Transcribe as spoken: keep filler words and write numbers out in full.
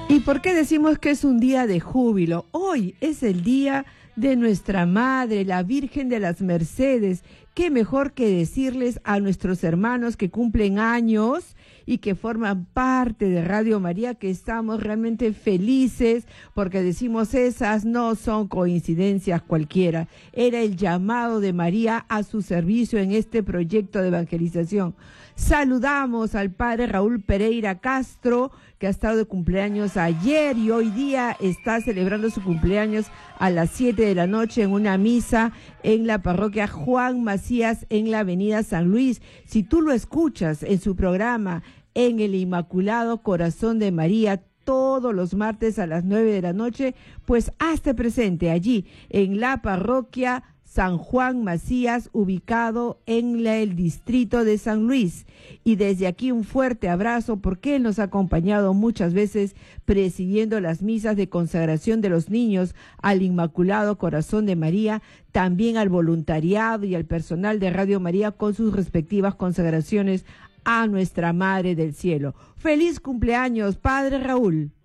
¿Y por qué decimos que es un día de júbilo? Hoy es el día de nuestra Madre, la Virgen de las Mercedes. Qué mejor que decirles a nuestros hermanos que cumplen años y que forman parte de Radio María que estamos realmente felices porque decimos esas no son coincidencias cualquiera. Era el llamado de María a su servicio en este proyecto de evangelización. Saludamos al padre Raúl Pereira Castro, que ha estado de cumpleaños ayer y hoy día está celebrando su cumpleaños a las siete de la noche en una misa en la parroquia Juan Macías en la avenida San Luis. Si tú lo escuchas en su programa en el Inmaculado Corazón de María todos los martes a las nueve de la noche, pues hazte presente allí en la parroquia San Juan Macías, ubicado en la, el distrito de San Luis. Y desde aquí un fuerte abrazo porque él nos ha acompañado muchas veces presidiendo las misas de consagración de los niños al Inmaculado Corazón de María, también al voluntariado y al personal de Radio María con sus respectivas consagraciones a nuestra Madre del Cielo. ¡Feliz cumpleaños, Padre Raúl!